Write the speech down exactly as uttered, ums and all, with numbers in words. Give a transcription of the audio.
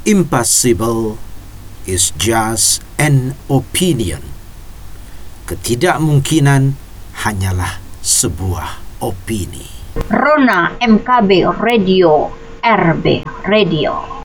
Impossible is just an opinion. Ketidakmungkinan hanyalah sebuah opini. Rona M K B Radio, R B Radio.